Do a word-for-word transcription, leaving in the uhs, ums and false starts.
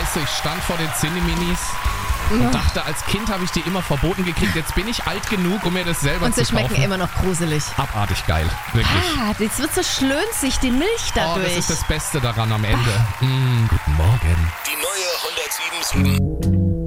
weißt du, ich stand vor den Cineminis und dachte, als Kind habe ich die immer verboten gekriegt. Jetzt bin ich alt genug, um mir das selber Und zu sie kaufen. schmecken immer noch gruselig. Abartig geil, wirklich. Ah, jetzt wird so schlönzig, die Milch Oh, dadurch. das ist das Beste daran am Ende. Mm, guten Morgen. Die neue hundertsieben Komma sieben